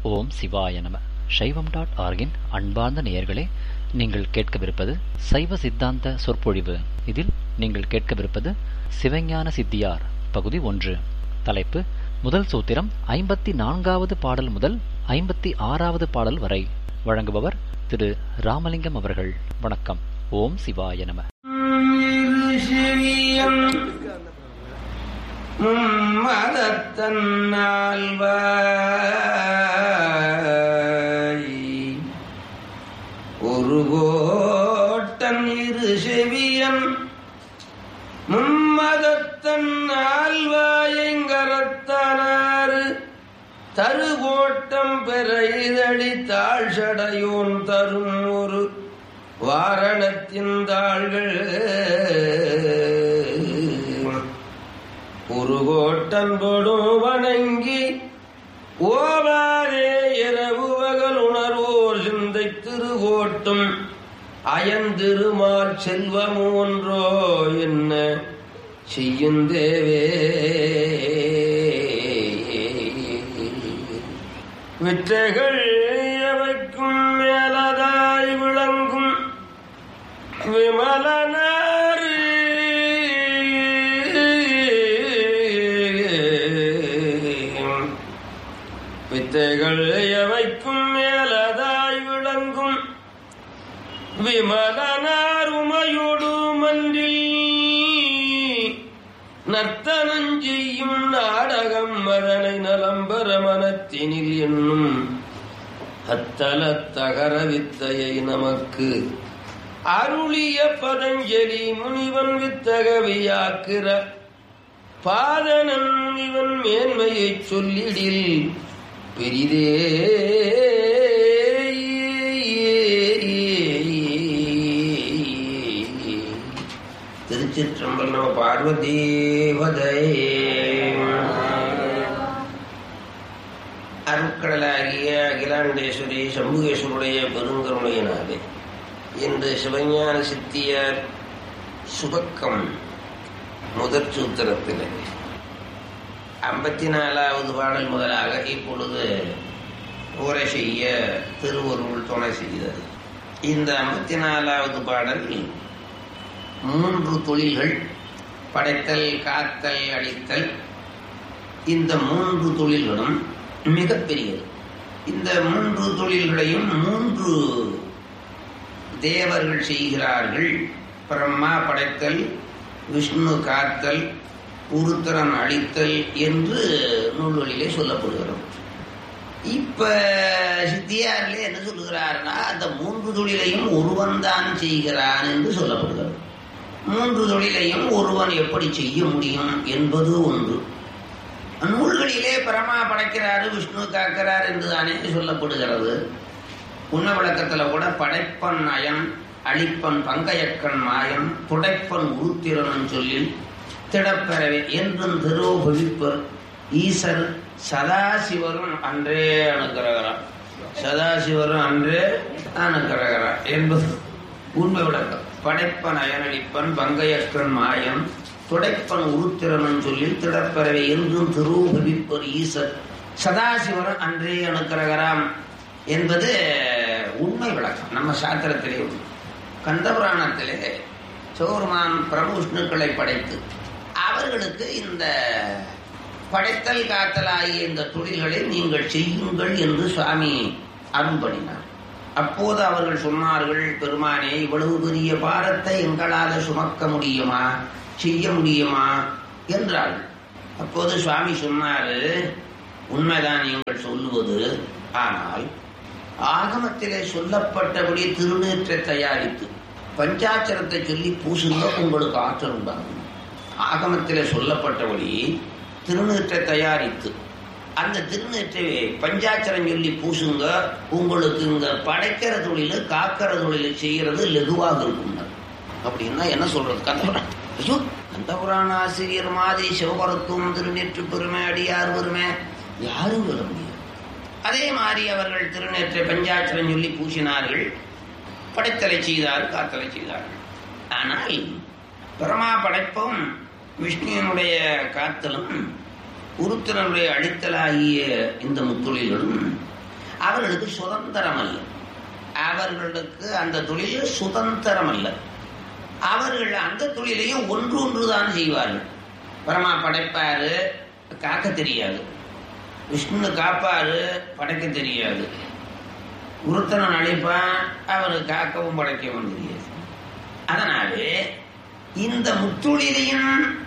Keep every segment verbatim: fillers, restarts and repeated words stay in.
ஓம் சிவாய நம. சைவம் டாட் ஆர்கின் அன்பார்ந்த நேயர்களே, நீங்கள் கேட்கவிருப்பது சைவ சித்தாந்த சொற்பொழிவு. இதில் நீங்கள் கேட்கவிருப்பது சிவஞான சித்தியார் பகுதி ஒன்று. தலைப்பு முதல் சூத்திரம் ஐம்பத்தி நான்காவது பாடல் முதல் ஐம்பத்தி ஆறாவது பாடல் வரை. வழங்குபவர் திரு ராமலிங்கம் அவர்கள். வணக்கம். ஓம் சிவாய நம. ஒரு கோட்டன் இரு செவியன் மும்மதத்தன் ஆழ்வாயங்கரத்தானாறு தருகோட்டம் பெற இதழி தாழ்சடையோன் தரும் ஒரு வாரணத்தின் தாள்கள் ஒரு கோட்டன் கொடும் வணங்கி ஓவாரே இரவு பகல் உணர்வோர் சிந்தை திருகோட்டும் அயந்திருமால் செல்வமோ ஒன்றோ என்ன செய்யுந்தேவே. வித்தைகள் எவைக்கும் மேலதாய் விளங்கும் விமலனாறு வித்தைகள் எவைக்கும் மேலதாய் விளங்கும் விமலனார் உமையோடு மன்றில் நர்த்தனஞ்செய்யும் நாடகம் அதனை நலம்பர மனத்தினில் என்னும் அத்தல தகர வித்தையை நமக்கு அருளிய பதஞ்சலி முனிவன் வித்தகவியாக்கிற பாதனன் முனிவன் மேன்மையை சொல்லிடில் பெரிதே. திருச்சிற்றம்பலம். பார்வதீவதை அருட்கடலாகிய அகிலாண்டேஸ்வரி சம்புகேஸ்வருடைய பெருங்கருணையினாலே இன்று சிவஞான சித்தியார் சுபக்கம் முதற் சூத்திரத்திலே ஐம்பத்தி நாலாவது பாடல் முதலாக இப்பொழுது உரை செய்ய திருவருள் துணை செய்தது. இந்த ஐம்பத்தி நாலாவது பாடல் மூன்று தொழில்கள், படைத்தல், காத்தல், அழித்தல், இந்த மூன்று தொழில்களும் மிகப்பெரியது. இந்த மூன்று தொழில்களையும் மூன்று தேவர்கள் செய்கிறார்கள். பிரம்மா படைத்தல், விஷ்ணு காத்தல், உருத்திரன் அழித்தல் என்று நூல்களிலே சொல்லப்படுகிறது. இப்ப சித்தியாரிலே என்ன சொல்லுகிறார்னா, அந்த மூன்று தொழிலையும் ஒருவன் தான் செய்கிறான் என்று சொல்லப்படுகிறது. மூன்று தொழிலையும் ஒருவன் எப்படி செய்ய முடியும் என்பது ஒன்று. நூல்களிலே பிரமா படைக்கிறாரு, விஷ்ணு காக்கிறார் என்று தானே சொல்லப்படுகிறது. உண்ண விளக்கத்துல கூட படைப்பன் அயன், அழிப்பன் பங்கையக்கன் மாயன், துடைப்பன் உருத்திரன் சொல்லி திடப்பெறவே என்றும் திருவுபவிப்பர் ஈசர் சதாசிவரும் அன்றே அணுக்கிறகிறார். சதாசிவரும் அன்றே அணுக்கிறகிறார் என்பது உண்மை விளக்கம். படைப்பன் அயனடிப்பன் பங்கையக்கன் மாயன், துடைப்பன் உருத்திரன் சொல்லி திடப்பெறவே என்றும் திருவுபவிப்பர் ஈசர் சதாசிவரும் அன்றே அணுக்கிறகிறாம் என்பது உண்மை விளக்கம். நம்ம சாத்திரத்திலே கந்தபுராணத்திலே சௌர்மான் பிரபு விஷ்ணுக்களை படைத்து அவர்களுக்கு இந்த படைத்தல் காத்தல் ஆகிய இந்த தொழில்களை நீங்கள் செய்யுங்கள் என்று சுவாமி அருள்படினார். அப்போது அவர்கள் சொன்னார்கள், பெருமானே, இவ்வளவு பெரிய பாரத்தை எங்களால் சுமக்க முடியுமா, செய்ய முடியுமா என்றார்கள். அப்போது சுவாமி சொன்னாரு, உண்மைதான் நீங்கள் சொல்லுவது, ஆனால் ஆகமத்திலே சொல்லப்பட்டபடி திருநீற்றை தயாரித்து பஞ்சாட்சரத்தை சொல்லி பூசுங்க, உங்களுக்கு ஆற்றல் உண்டாகும். ஆகமத்திலே சொல்லப்பட்டபடி திருநீற்றை தயாரித்து அந்த திருநீற்றை பஞ்சாட்சரம் சொல்லி பூசுங்க, உங்களுக்கு இங்க படைக்கிற தொழில காக்கிற தொழில செய்யறது லெகுவாக இருக்கும். அப்படின்னா என்ன சொல்றது? கந்தபுராண ஐயோ கந்தபுராண ஆசிரியர் மாதிரி சிவபரத்துவம் திருநீற்று பெருமை அடியார் பெருமை யாரும் சொல்ல முடியாது. அதே மாதிரி அவர்கள் திருநேற்றை பஞ்சாட்சரம் சொல்லி பூசினார்கள், படைத்தலை செய்தார், காத்தலை செய்தார்கள். ஆனால் பிரமா படைப்பும் விஷ்ணுவினுடைய காத்தலும் உருத்திரனுடைய அழித்தலாகிய இந்த முத்தொழில்களும் அவர்களுக்கு சுதந்திரம் அல்ல. அவர்களுக்கு அந்த தொழில் சுதந்திரம் அல்ல. அவர்கள் அந்த தொழிலையும் ஒன்று ஒன்றுதான் செய்வார்கள். பரமா படைப்பாரு, காக்க தெரியாது. விஷ்ணு காப்பாரு, படைக்க தெரியாது. ஒருத்தனை அழைப்பான், அவனுக்கு காக்கவும் படைக்கவும் தெரியாது. அதனாலே இந்த முத்தொழிலையும்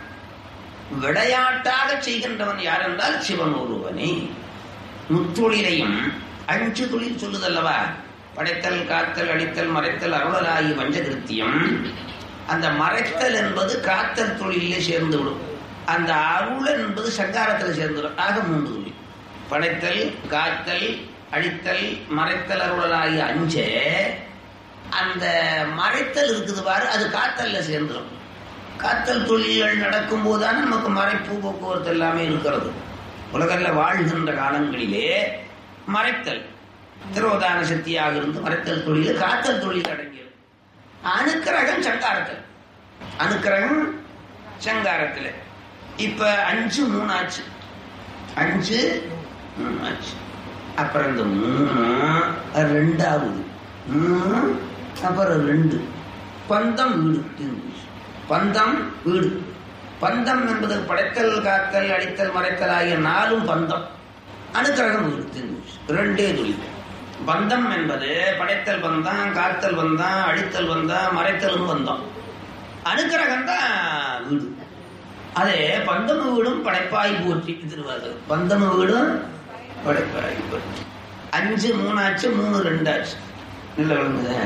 விளையாட்டாக செய்கின்றவன் யார் என்றால் சிவன் ஒருவனே. முத்தொழிலையும் அஞ்சு தொழில் சொல்லுதல்லவா, படைத்தல், காத்தல், அடித்தல், மறைத்தல், அருளலாகி பஞ்சகிருத்தியம். அந்த மறைத்தல் என்பது காத்தல் தொழிலே சேர்ந்து விடும். அந்த அருள் என்பது சங்காரத்தில் சேர்ந்துடும். ஆக மூன்று தொழில்: படைத்தல், காத்தல், அழித்தல், மறைத்தல், அருளலாகி அஞ்சே. அந்த மறைத்தல் இருக்குது பாரு, அது காத்தல்ல சேர்ந்துடும். காத்தல் தொழில்கள் நடக்கும் போதுதான் நமக்கு மறைப்பு போக்குவரத்து எல்லாமே இருக்கிறது. உலகில் வாழ்கின்ற காலங்களிலே மறைத்தல் திரோதான சக்தியாக இருந்து மறைத்தல் தொழில், காத்தல் தொழில் அடங்கியது. அணுக்கிரகம் சங்காரத்தில், அணுக்கிரகம் சங்காரத்தில். இப்ப அஞ்சு மூணு ஆச்சு, அஞ்சு மூணு ஆச்சு. அப்புறம் இந்த மூணு ரெண்டாவது, மூணு அப்புறம் ரெண்டு, பந்தம் வீடு. பந்தம் வீடு. பந்தம் என்பது படைத்தல், காத்தல், அடித்தல், மறைத்தல் ஆகிய நாலும் பந்தம். அணுக்கிரகம் வீடு ரெண்டே தொழில். பந்தம் என்பது படைத்தல் பந்தம், காத்தல் பந்தம், அடித்தல் பந்தம், மறைத்தலும் பந்தம். அணுக்கிரகம் தான் வீடு. அதே பந்தம் வீடும் படைப்பாய் போற்றி திருவாசகம். பந்தம் வீடும் படைப்பாய் போற்றி. அஞ்சு மூணாச்சு, மூணு ரெண்டாச்சு. நல்ல விளங்குது.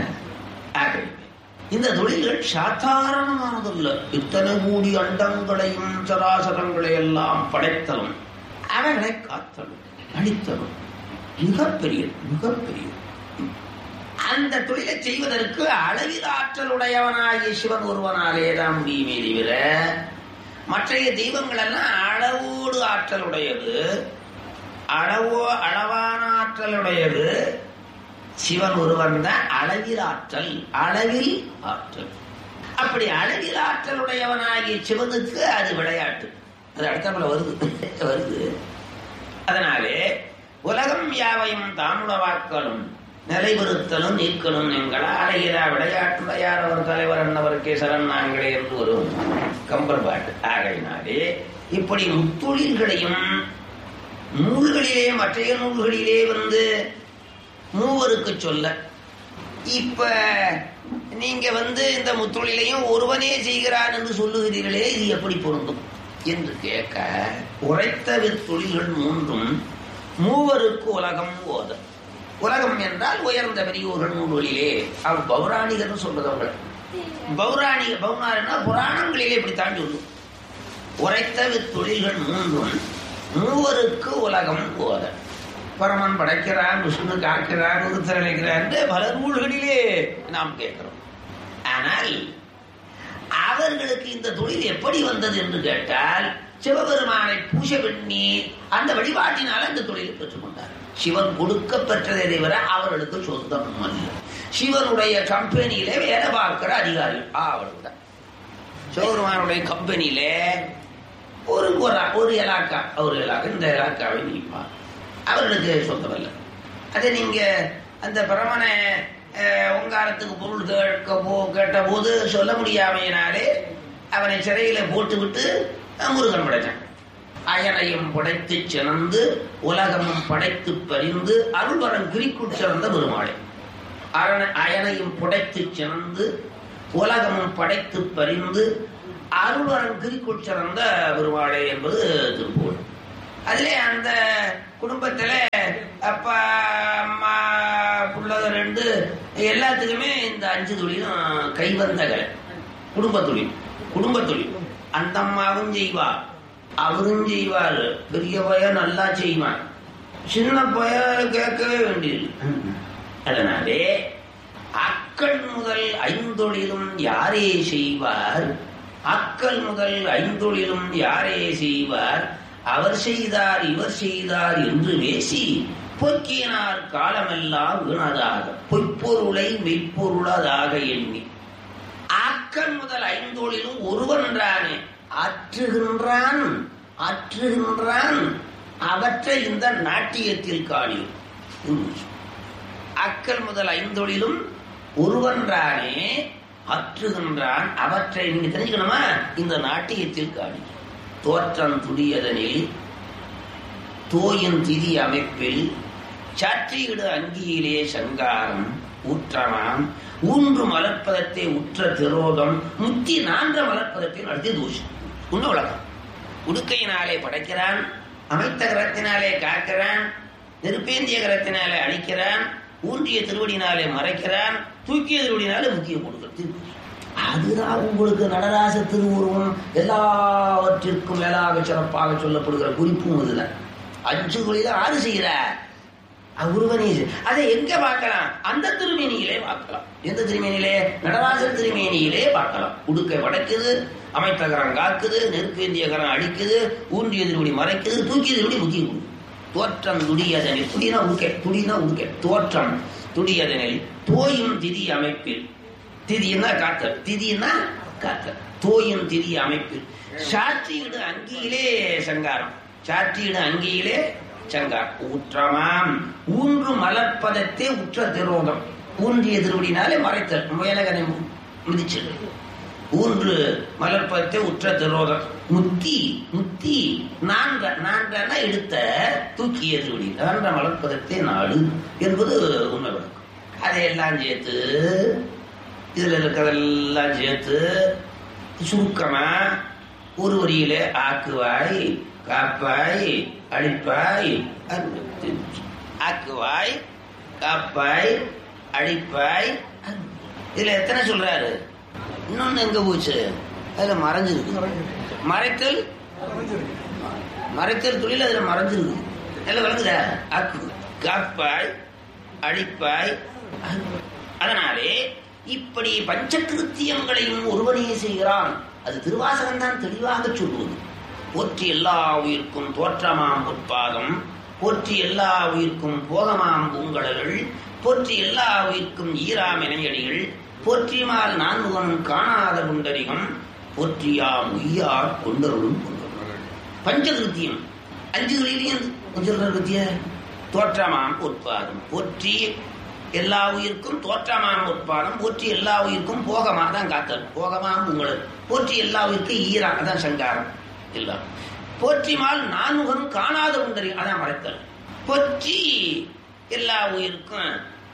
இந்த தொழில்கள் சாதாரணமானதல்ல. இத்தனை கூடி அண்டங்களையும் சராசரங்களை எல்லாம் படைத்தலும் அவர்களை காத்தலும் அடித்தலும் மிகப்பெரிய மிகப்பெரிய. அந்த தொழிலை செய்வதற்கு அளவில் ஆற்றலுடையவனாகிய சிவன் ஒருவனாலே தான் முடியுமே தவிர மற்றைய தெய்வங்கள் எல்லாம் அளவோடு ஆற்றலுடையது, அளவோ அளவான ஆற்றலுடையது. சிவன் ஒருவன் தான் அளவில் ஆற்றல், அளவில் ஆற்றல். அப்படி அளவில் ஆற்றலுடையவனாகிய சிவனுக்கு அது விளையாட்டு. அது அடுத்தப்பல வருது வருது அதனாலே உலகம் யாவையும் தாமுடவாக்களும் நிலைபெறுத்தலும் நீக்கணும் எங்கள் அழகிலா விளையாட்டுடையார் அவர் தலைவர் அன்னவருக்கே சரண் நாங்களே என்று ஒரு கம்பர் பாட்டு. ஆகையினாலே இப்படி முத்தொழில்களையும் நூல்களிலே மற்றைய நூல்களிலே வந்து மூவருக்கு சொல்ல, இப்ப நீங்க வந்து இந்த முத்தொழிலையும் ஒருவனே செய்கிறான் என்று சொல்லுகிறீர்களே, இது எப்படி பொருந்தும் என்று கேட்க, உரைத்த தொழில்கள் மூன்றும் மூவருக்கு உலகம் ஓத. உலகம் என்றால் உயர்ந்த பெரியோர்கள் நூல்களிலே அவர் பௌராணிகர் சொல்றதவங்க. பௌராணிக பௌராணிகா புராணங்களிலே இப்படி தாண்டி சொல்லும். உரைத்த தொழில்கள் மூன்றும் மூவருக்கு உலகம் ஓத. பரமன் படைக்கிறான், விஷ்ணு காக்கிறான், உருத்தரழைக்கிறான் பல நூல்களிலே நாம் கேட்கிறோம். ஆனால் அவர்களுக்கு இந்த தொழில் எப்படி வந்தது என்று கேட்டால், சிவபெருமானை பூஜை பண்ணி அந்த வழிபாட்டினால் அந்த தொழிலை பெற்றுக்கொண்டார். சிவன் கொடுக்க பெற்றதை தவிர அவர்களுக்கு சொந்தம் அல்ல. சிவனுடைய கம்பெனியிலே வேலை பார்க்கிற அதிகாரிகள் அவர்கள். சிவபெருமானுடைய கம்பெனியிலே ஒரு ஒரு இலாக்கா, ஒரு இலாக்கா இந்த இலாக்காவை நீப்பார். அவர்களுக்கு சொந்தமல்ல. அதை நீங்க அந்த பரமனை உங்காரத்துக்கு பொருள் கேட்க போ கேட்ட போது சொல்ல முடியாமையினாலே அவனை சிறையில போட்டு விட்டு முருகன் படைத்தான். அயனையும் படைத்து சிறந்து உலகமும் படைத்து பறிந்து அருள்வரம் கிரிக்குள் சிறந்த பெருமாளை. அரண அயனையும் படைத்து சிறந்து உலகமும் படைத்து பறிந்து அருள்வரம் கிரிக்குள் சிறந்த பெருமாளை என்பது திருப்புகழ். அதிலே அந்த குடும்பத்துல அப்பா அம்மா புள்ளக ரெண்டு எல்லாத்துக்குமே இந்த அஞ்சு தொழிலும் கைவந்த கலை. குடும்ப தொழில் குடும்ப தொழில் அந்த அம்மாவும் செய்வார், அவரும் செய்வார். பெரிய பையன் நல்லா செய்வான், சின்ன பையன் கேட்கவே வேண்டியது. அதனாலே அக்கள் முதல் ஐந்தொழிலும் யாரே செய்வார், அக்கள் முதல் ஐந்தொழிலும் யாரே செய்வார், அவர் செய்தார் இவர் செய்தார் என்று பேசி பொக்கினார் காலமெல்லாம் வீணதாக பொய்ப்பொருளை மெய்ப்பொருளதாக எண்ணி. ஆக்கல் முதல் ஐந்தோளிலும் ஒருவன்றானே ஆற்றுகின்றான் ஆற்றுகின்றான் அவற்றை இந்த நாட்டியத்தில் காணியும். அக்கல் முதல் ஐந்தொழிலும் ஒருவன்றானே அற்றுகின்றான் அவற்றை நீங்க தெரிஞ்சுக்கணுமா இந்த நாட்டியத்தில் காணி. தோற்றம் துடியதனில் தோயின் திதி அமைப்பில் சாற்றியிடு அங்கியிலே சங்காரம் ஊற்றமாம் ஊன்று மலர்ப்பதத்தை உற்ற திரோதம் முத்தி நான்ற மலர்ப்பதத்தை நடத்திய தோஷம். உன்ன உலகம் உடுக்கையினாலே படைக்கிறான், அமைத்த கரத்தினாலே காக்கிறான், நெருப்பேந்திய கரத்தினாலே அழிக்கிறான், ஊன்றிய திருவடினாலே மறைக்கிறான், தூக்கிய திருவடினாலே முக்கிய கொடுக்கிறது. அதுதான் உங்களுக்கு நடராச திருவுருவம் எல்லாவற்றிற்கும் மேலாக சிறப்பாக சொல்லப்படுகிற குறிப்பும் இதுல. அஞ்சு தொழில ஆறு செய்கிறார் உருவனே. அதை எங்க பார்க்கலாம்? அந்த திருமேனியிலே பார்க்கலாம். எந்த திருமேனியிலே? நடராசர் திருமேனியிலே பார்க்கலாம். உடுக்கை வடக்குது, அமைத்த கரம் காக்குது, நெருப்பேந்திய கரம் அடிக்குது, ஊன்றிய திருவடி மறைக்குது, தூக்கிய திருவடி முக்கிய கொடுக்குது. தோற்றம் துடியதனில் துடினா உடுக்கை, துடினா உடுக்கை, தோற்றம் துடியதனில் தோயும் திதி அமைப்பில், திதினா காத்தல், திதினா காத்தல், தோயும் திதி அமைப்பில் சாற்றியிடு அங்கியிலே சங்காரம், சாற்றியிடு அங்கியிலே சங்கார் ஊற்றமாம் ஊன்று மலர்ப்பதத்தை உற்ற திரோதம். ஊன்றிய திருவடினாலே மறைத்தல், முயலகனை மிதிச்சது. ஊன்று மலர்ப்பதத்தை உற்ற திரோதம் முத்தி முத்தி நான்ற நான்றன எடுத்த தூக்கிய திருவடி நான்ற மலர்ப்பதத்தை நாடு என்பது உண்மை விளக்கம். அதையெல்லாம் சேர்த்து இதுல இருக்கிறதெல்லாம் சேர்த்து சுருக்கமா ஒரு வரியிலே ஆக்குவாய் காப்பாய் அழிப்பாய், ஆக்குவாய் காப்பாய் அழிப்பாய். இதுல எத்தனை சொல்றாரு? இன்னொன்னு எங்க போச்சு? அதுல மறைஞ்சிருக்கு. மறைத்தல் மறைத்தல் தொழில் அதுல மறைஞ்சிருக்கு. எல்லாம் விளங்குதா? ஆக்கு காப்பாய் அழிப்பாய். அதனாலே இப்படி பஞ்சகிருத்தியங்களையும் ஒருவனே செய்கிறான். அது திருவாசகம் தான் தெளிவாக சொல்லுவது. போற்றி எல்லா உயிர்க்கும் தோற்றமாம் பொற்பாதம், போற்றி எல்லா உயிர்க்கும் போகமாம் பூங்கடல்கள், போற்றி எல்லா உயிர்க்கும் ஈராம் இணையடிகள், போற்றிமால் நான்முகனும் காணாத குண்டரிகம், போற்றியாம் உய்யார் கொண்டருளும் கொண்டர்கள். பஞ்சகிருத்தியம் அஞ்சு கிருத்திய தோற்றமாம் பொற்பாதம், போற்றி எல்லா உயிர்க்கும் தோற்றமாம் பொற்பாதம், போற்றி எல்லா உயிர்க்கும் போகமா தான் காத்தல், போகமாம் பூங்கடல், போற்றி எல்லா உயிர்க்கும் ஈரா அதான் சங்காரம் எல்லாம், போற்றிமால் நான்முகன் காணாத குண்டரி அதான் மறைத்தல், போற்றி எல்லா உயிருக்கும்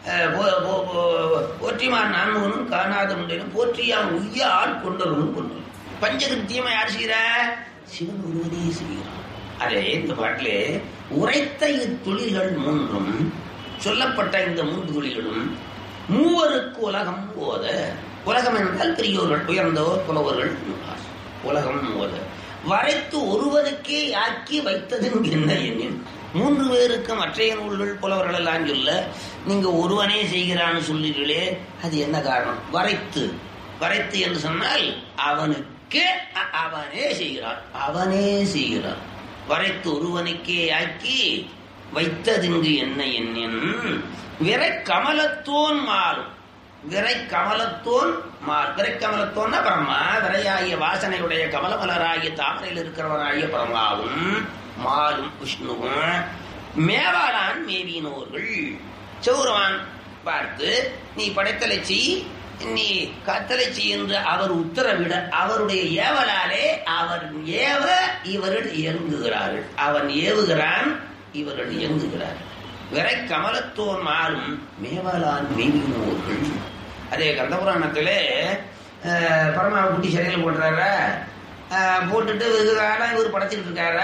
போற்றிமால் நான்முகனும் காணாத குண்டரியும் போற்றியான் உய்ய ஆள் கொண்டவனும் கொண்டு. பஞ்சகிருத்தியமா யார் செய்கிறா? சிவன் ஒருவனே செய்கிறான். அதே இந்த பாட்டிலே உரைத்த இத்தொழில்கள் மூன்றும் சொல்லப்பட்ட இந்த மூன்று தொழில்களும் மூவருக்கு உலகம் ஓத. உலகம் என்றால் பெரியோர்கள், உயர்ந்தோர், புலவர்கள். உலகம் ஓத வரைத்து ஒருவனுக்கே ஆக்கி வைத்தது என்ன எண்ணின். மூன்று பேருக்கு மற்றைய நூல்கள் புலவர்கள் எல்லாம் சொல்ல நீங்க ஒருவனே செய்கிறான்னு சொல்லுங்களே, அது என்ன காரணம்? வரைத்து வரைத்து என்று சொன்னால் அவனுக்கே அவனே செய்கிறான், அவனே செய்கிறான். வரைத்து ஒருவனுக்கே ஆக்கி வைத்ததுங்கு என்ன எண்ணின். விரை கமலத்தோன் மாறும், விரை கமலத்தோன் மால். விரை கமலத்தோன்னா பிரம்மா, விரையாகிய வாசனையுடைய கமலமலராகிய தாமரையில் இருக்கிறவராகிய பிரம்மாவும் மாலும் விஷ்ணுவும் மேவாளான் மேவினோர்கள். சௌரவான் பார்த்து நீ படைத்தலை செய், நீ கத்தலை செய் என்று அவர் உத்தரவிட அவருடைய ஏவலாலே அவர் ஏவ இவர்கள் இயங்குகிறார்கள். அவன் ஏவுகிறான், இவர்கள் இயங்குகிறார்கள். விரை கமலத்தோன் மாலும் மேவாளான் மேவினோர்கள். அதே கந்தபுராணத்திலே பரமாவை குட்டி சிறையில் போட்டுறார, போட்டுட்டு வெகு காலம் இவர் படைச்சிக்கிட்டு இருக்கார.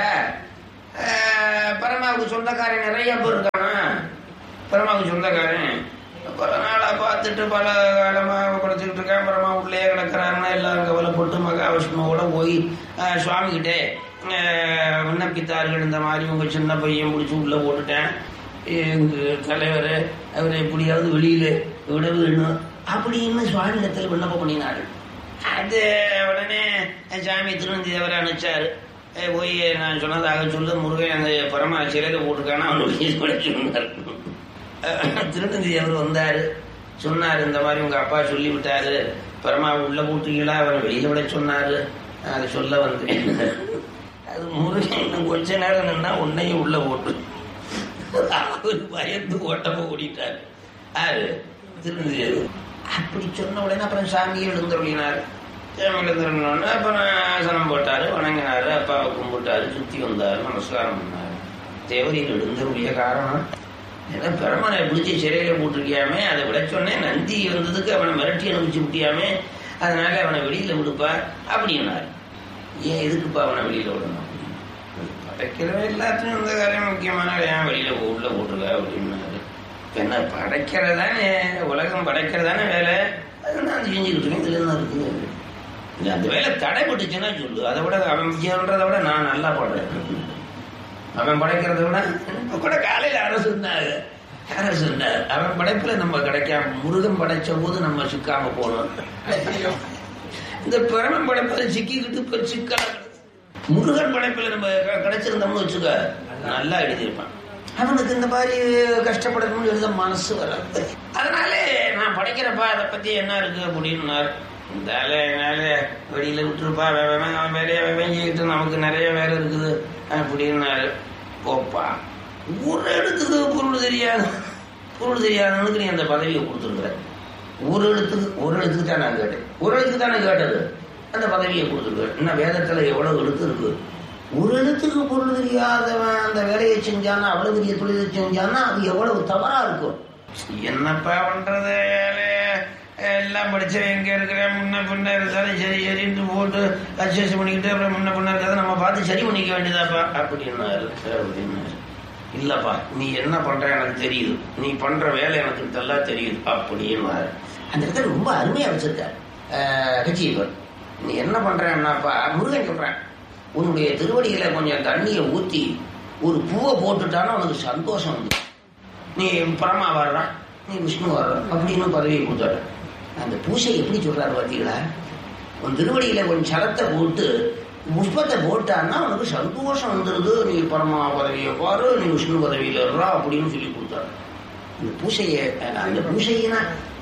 பரமாவுக்கு சொந்தக்காரன் நிறைய பேர் இருக்கானா, பரமாவுக்கு சொந்தக்காரன் பல நாளா பார்த்துட்டு பல காலமாக படைச்சிக்கிட்டு இருக்கான். பரமா உள்ளே கிடக்கிறாருன்னா எல்லாரும் கவலைப்பட்டு மகாவிஷ்ணுவோட போய் சுவாமி கிட்டே விண்ணப்பித்தார்கள். இந்த மாதிரி உங்க சின்ன பையன் முடிச்சு உள்ள போட்டுட்டேன், எங்க தலைவர் அவரை எப்படியாவது வெளியில விட வேணும் அப்படின்னு சுவாமி இடத்துல விண்ணப்பம் பண்ணினார்கள். அது உடனே சாமி திருநந்தி தேவரை அனுப்பிச்சாரு. போய் நான் சொன்னதாக சொல்ல முருகன் அந்த பரமா சிறையில போட்டிருக்கானா அவனுடைய சொன்னார். திருநந்தி தேவர் வந்தாரு, சொன்னாரு இந்த மாதிரி உங்க அப்பா சொல்லி விட்டாரு, பரமா உள்ள போட்டுக்கீங்களா, அவரை வெளியில விட சொன்னாரு, அதை சொல்ல வந்து அது முருகன் இன்னும் கொஞ்ச நேரம் நின்னா உன்னையும் உள்ள போட்டு அவர் பயந்து ஓட்டமா ஓடிட்டார். யாரு? திருநெல்வேலி. அப்படி சொன்ன உடனே அப்புறம் சாமியை எழுந்தருளினார். சாமி எழுந்தருளினோடனே அப்புறம் ஆசனம் போட்டாரு, வணங்கினாரு, அப்பாவை கும்பிட்டாரு, சுத்தி வந்தாரு, நமஸ்காரம் பண்ணாரு. தேவரின் எழுந்தருளிய காரணம் ஏன்னா பெருமனை பிடிச்சி சிறையில போட்டிருக்கியாமே, அதை விட சொன்னேன். நந்தி வந்ததுக்கு அவனை மிரட்டி அனுப்பிச்சு விட்டியாமே, அதனால அவனை வெளியில விடுப்பா அப்படின்னாரு. ஏன் எதுக்குப்பா அவனை வெளியில விடணும்? படைக்கிறவன் எல்லாத்தையும் இந்த காரியம் முக்கியமான ஏன் வெளியில உள்ள போட்டுருக்க அப்படின்னாரு. என்ன படைக்கிறதானே உலகம், படைக்கிறதானே வேலை, அது நான் செஞ்சுக்கிட்டு இருக்கேன். இதுல என்ன இருக்கு? இல்லை அந்த வேலை தடைப்பட்டுச்சுன்னா சொல்லு. அதை விட அவன் விஜயன்றதை விட நான் நல்லா படுறேன். அவன் படைக்கிறத விட கூட காலையில் அரசு இருந்தாரு அரசு இருந்தார். அவன் படைப்புல நம்ம கிடைக்காம, முருகன் படைச்ச போது நம்ம சிக்காம போனோம். இந்த பிரமன் படைப்பை சிக்கிக்கிட்டு இப்ப சிக்கல. முருகன் படைப்புல நம்ம கிடைச்சிருந்தோம்னு வச்சுக்க, நல்லா எழுதியிருப்பான். அவனுக்கு இந்த மாதிரி கஷ்டப்படணும்னு எழுத மனசு வராது. அதனால நான் படைக்கிறப்பா அதை பத்தி என்ன இருக்கு அப்படின்னாரு. இந்த என்னால வெளியில விட்டுருப்பா, அவன் வேலையை வெஞ்சிக்கிட்டு நமக்கு நிறைய வேலை இருக்குது அப்படின்னாரு. போப்பா, ஒரு இடத்துக்கு பொருள் தெரியாது, பொருள் தெரியாதவனுக்கு நீ அந்த பதவியை கொடுத்துருக்குற. ஒரு இடத்துக்கு ஒரு இடத்துக்கு தான் நான் கேட்டேன், ஒரு இடத்துக்கு தானே கேட்டது, அந்த பதவியை கொடுத்துருக்குறேன். இன்னும் வேதத்துல எவ்வளவு எழுத்து இருக்கு. ஒரு இடத்துக்கு பொருள் தெரியாதவன் அந்த வேலையை செஞ்சானா, அவ்வளவு பெரிய தொழிலை செஞ்சானா அது எவ்வளவு தவறா இருக்கும். என்னப்பா பண்றது, எல்லாம் படிச்ச எங்க இருக்கிற முன்ன பின்ன இருந்தாலும் சரி சரின்ட்டு போட்டு அட்ஜஸ்ட் பண்ணிக்கிட்டு அப்புறம் முன்ன பின்ன இருக்கிறத நம்ம பார்த்து சரி பண்ணிக்க வேண்டியதாப்பா அப்படின்னாரு. அப்படின்னாரு. இல்லப்பா, நீ என்ன பண்ற எனக்கு தெரியுது, நீ பண்ற வேலை எனக்கு நல்லா தெரியுது அப்படின்னாரு. அந்த இடத்துல ரொம்ப அருமையா வச்சிருக்காரு கட்சியவர். நீ என்ன பண்றேன்னாப்பா, முருகன் சொல்றேன், உன்னுடைய திருவடியில கொஞ்சம் தண்ணியை ஊத்தி ஒரு பூவை போட்டுட்டானா உனக்கு சந்தோஷம் வந்து, நீ பரமா வர்றான், நீ விஷ்ணு வர்ற அப்படின்னு பதவியை கொடுத்தாரு. அந்த பூசை எப்படி சொல்றாரு பார்த்தீங்களா? உன் திருவடியில கொஞ்சம் சரத்தை போட்டு புஷ்பத்தை போட்டான்னா உனக்கு சந்தோஷம் வந்துருது, நீ பரமா பதவியை பாரு, நீ விஷ்ணு பதவியில இருறா அப்படின்னு சொல்லி கொடுத்தாரு. அந்த பூசைய அந்த பூசையினா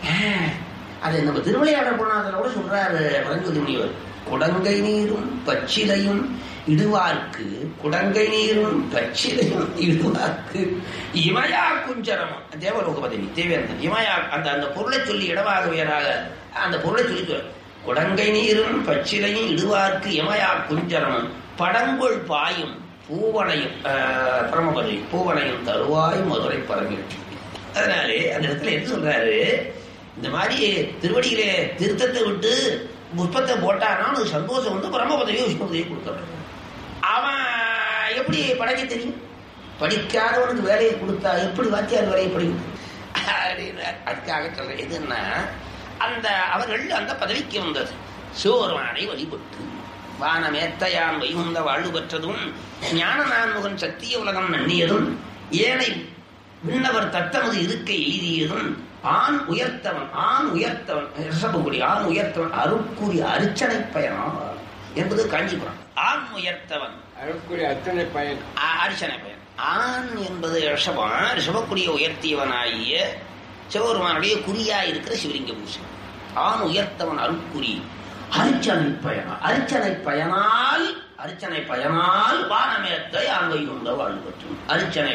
அதை நம்ம திருவிளையாட போனா அதில் கூட சொல்றாரு பரஞ்சோதி முனிவர். குடங்கை நீரும் பச்சிலையும் இடுவார்க்கு, குடங்கை நீரும் பச்சிலையும் இடுவார்க்கு இமயா குஞ்சரமும் தேவலோக பதவி தேவேந்தன் இமயா. அந்த அந்த பொருளை சொல்லி இடவாக வேறாக அந்த பொருளை சொல்லி சொல். குடங்கை நீரும் பச்சிலையும் இடுவார்க்கு இமயா குஞ்சரமும் படங்கொள் பாயும் பூவனையும் பரமபதி பூவனையும் தருவாய் மதுரை பரவி. அதனாலே அந்த இடத்துல என்ன சொல்றாரு, இந்த மாதிரி திருவடியிலே திருத்தத்தை விட்டு புஷ்பத்தை போட்டானா அது சந்தோஷம் வந்து பரம பதவியை விஷ்ணு பதவியை கொடுக்கணும். அவன் எப்படி படைக்க தெரியும்? படிக்காதவனுக்கு வேலையை கொடுத்தா எப்படி வாத்தியார் வேலையை படிக்கும் அப்படின்னு அதுக்காக சொல்றேன். எதுன்னா அந்த அவர்கள் அந்த பதவிக்கு வந்தது சிவபெருமானை வழிபட்டு வானமேத்தையான் வைகுந்த வாழ்வு பெற்றதும் ஞான நான்முகன் சத்திய உலகம் நன்னியதும் ஏனை விண்ணவர் தத்தமது இருக்கை எய்தியதும் ஆண் உயர்த்தவன் ஆண் உயர்த்தவன் ரிஷபகுடி ஆண் உயர்த்தவன் அருட்கூறி அர்ச்சனை பயணம் என்பது காஞ்சிபுரம். ஆண் உயர்த்தவன் அருட்கூறி அர்ச்சனை பயன் அர்ச்சனை பயன். ஆண் என்பது ரிஷபம், ரிஷபக்குடிய உயர்த்தியவனாகிய சிவபெருமானுடைய குறியா இருக்கிற சிவலிங்க பூசை. ஆண் உயர்த்தவன் அருட்குறி அர்ச்சனை பயன். அர்ச்சனை பயனால் அர்ச்சனை பயனால் வானமேத்தை ஆண் வைகுந்த வாழ்வு பெற்று அர்ச்சனை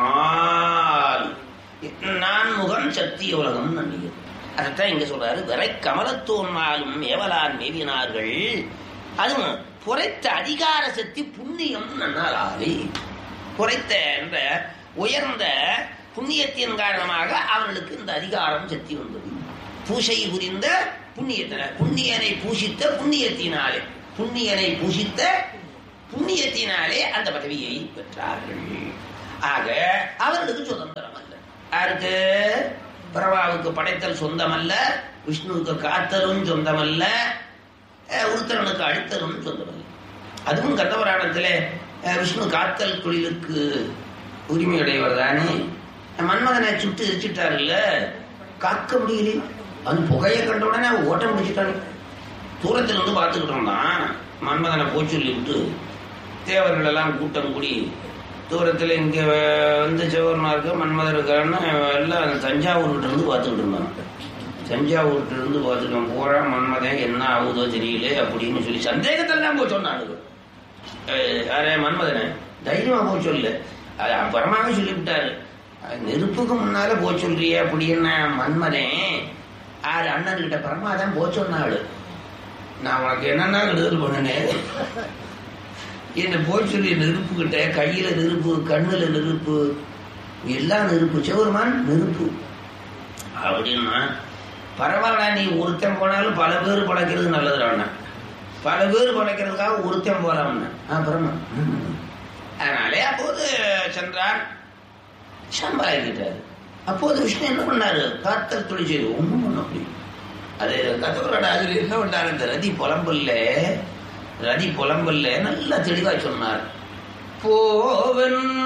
பயனால் நான்முகன் சத்திய உலகம் நன்றியது. அதைத்தான் இங்க சொல்றாரு. விரை கமலத்தோன்மாலும் மேவலான் மேவினார்கள், அதுவும் புரைத்த அதிகார சக்தி புண்ணியம் நன்னாலே. புரைத்த என்ற உயர்ந்த புண்ணியத்தின் காரணமாக அவர்களுக்கு இந்த அதிகாரம் சக்தி வந்தது. பூசை புரிந்த புண்ணியத்தின புண்ணியனை பூசித்த புண்ணியத்தினாலே புண்ணியனை பூசித்த புண்ணியத்தினாலே அந்த பதவியை பெற்றார்கள். ஆக அவர்களுக்கு சுதந்திரம் அல்ல. யாருக்கு? பிரபாவுக்கு படைத்தல் சொந்தமல்ல, விஷ்ணுவுக்கு காத்தலும் சொந்தமல்ல, உருத்தரனுக்கு அடித்தலும் சொந்தமல்ல. அதுவும் கந்தபுராணத்திலே விஷ்ணு காத்தல் தொழிலுக்கு உரிமையுடையவர் தானே. மன்மதனை சுட்டு எரிச்சிட்டாரு இல்ல, காக்க முடியல. அது புகையை கண்ட உடனே அவன் ஓட்ட முடிச்சுட்டாங்க. தூரத்தில் வந்து பார்த்துக்கிட்டு இருந்தான். மன்மதனை போய் சொல்லி விட்டு தேவர்கள் எல்லாம் கூட்டம் கூடி தூரத்தில் இங்கே வந்து சிவபெருமாருக்கு மன்மதர் இருக்காருன்னு எல்லாம் தஞ்சாவூர்கிட்ட இருந்து பார்த்துக்கிட்டு இருந்தான். தஞ்சாவூர்கிட்ட இருந்து பார்த்துட்டோம் பூரா மன்மதன் என்ன ஆகுதோ தெரியல அப்படின்னு சொல்லி சந்தேகத்தில் தான் போய் சொன்னாங்க. யாரே மன்மதனை தைரியமா போய் சொல்லு, அது அப்புறமாவே சொல்லிவிட்டாரு. நெருப்புக்கு முன்னால போ சொல்றிய அப்படின்னு மன்மதன் ஆறு அண்ணன் கிட்ட பரமாதான் போ சொன்னாள். நான் உனக்கு என்னன்னா விடுதல் பண்ணினேன், என்ன போய் சொல்லி நெருப்பு கிட்ட கையில நெருப்பு, கண்ணுல நெருப்பு, எல்லாம் நெருப்பு, சிவருமான் நெருப்பு அப்படின்னா பரவாயில்ல, நீ ஒருத்தன் போனாலும் பல பேர் படைக்கிறது நல்லதுடாண்ணா, பல பேர் படைக்கிறதுக்காக ஒருத்தன் போறான்னா அப்புறமா. அதனாலே அப்போது சென்றார், சம்பாதிக்கிட்டாரு. அப்போது விஷ்ணு என்ன பண்ணாரு, காத்தல் துளி செய்து ஒன்றும் பண்ண முடியும். அது கத்தவரோட ஆசிரியர் என்ன பண்ணாரு, இந்த ரதி புலம்பல்ல ரதி புலம்பல்ல நல்லா தெளிவா சொன்னார். போவன்